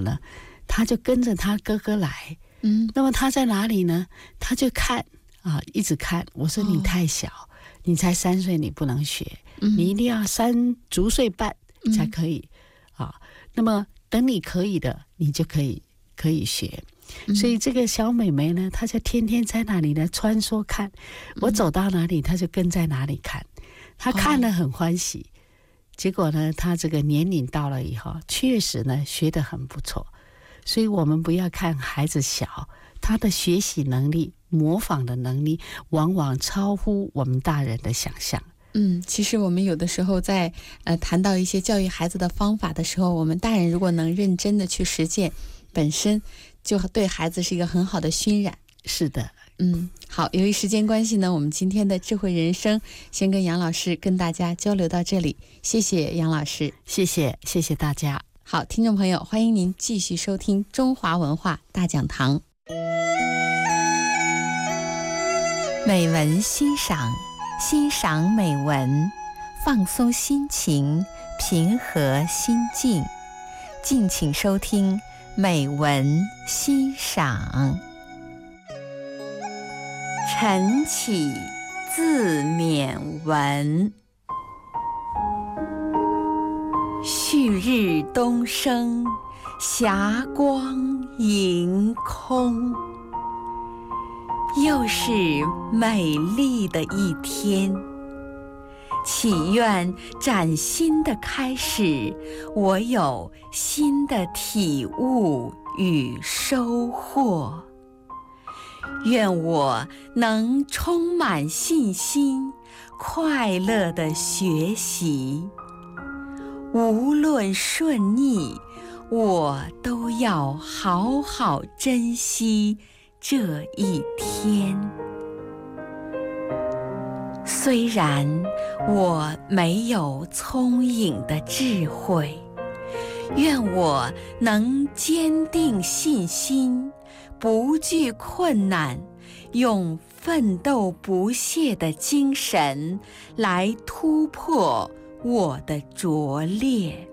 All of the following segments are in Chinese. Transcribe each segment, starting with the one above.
呢？他就跟着他哥哥来，那么他在哪里呢？他就看啊，一直看。我说你太小，你才3岁，你不能学，你一定要3足岁半才可以啊。那么等你可以的，你就可以学。所以这个小妹妹呢，她就天天在那里呢穿梭看，我走到哪里，她就跟在哪里看，她看了很欢喜。结果呢，她这个年龄到了以后，确实呢学得很不错。所以我们不要看孩子小，他的学习能力、模仿的能力，往往超乎我们大人的想象。 其实我们有的时候在谈到一些教育孩子的方法的时候，我们大人如果能认真的去实践，本身就对孩子是一个很好的熏染。 是的。 好，由于时间关系呢，我们今天的智慧人生先跟杨老师跟大家交流到这里，谢谢杨老师。 谢谢大家。 好，听众朋友，欢迎您继续收听中华文化大讲堂。美文欣赏，欣赏美文，放松心情，平和心境。敬请收听美文欣赏。晨起自勉文。旭日东升，霞光盈空。又是美丽的一天，祈愿崭新的开始，我有新的体悟与收获。愿我能充满信心，快乐地学习。无论顺逆，我都要好好珍惜这一天。虽然我没有聪颖的智慧，愿我能坚定信心，不惧困难，用奋斗不懈的精神来突破我的拙劣。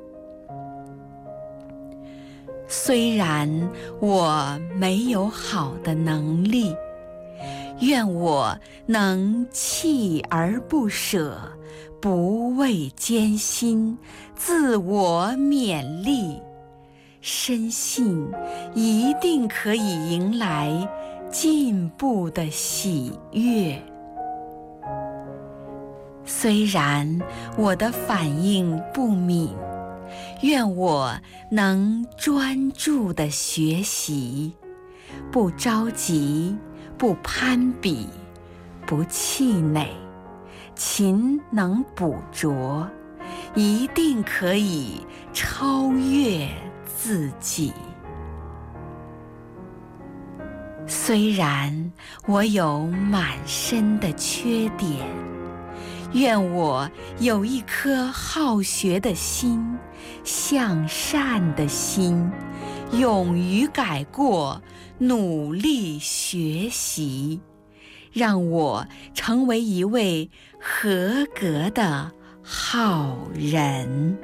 虽然我没有好的能力，愿我能锲而不舍，不畏艰辛，自我勉励，深信一定可以迎来进步的喜悦。虽然我的反应不敏，愿我能专注地学习，不着急，不攀比，不气馁，勤能补拙，一定可以超越自己。虽然我有满身的缺点，愿我有一颗好学的心，向善的心，勇于改过，努力学习，让我成为一位合格的好人。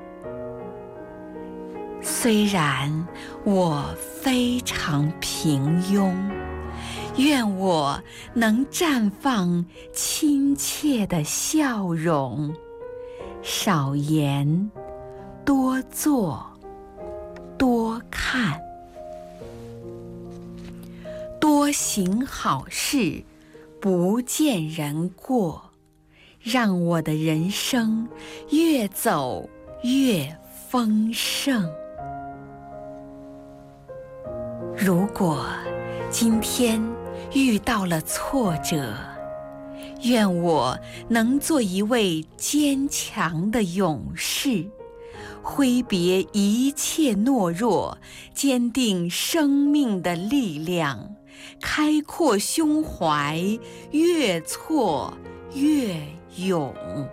虽然我非常平庸，愿我能绽放亲切的笑容，少言，多做，多看，多行好事，不见人过，让我的人生越走越丰盛。如果今天遇到了挫折，愿我能做一位坚强的勇士，挥别一切懦弱，坚定生命的力量，开阔胸怀，越挫越勇。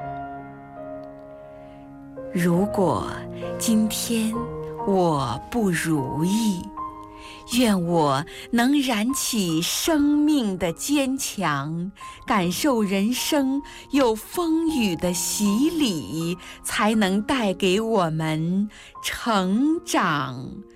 如果今天我不如意，愿我能燃起生命的坚强，感受人生有风雨的洗礼，才能带给我们成长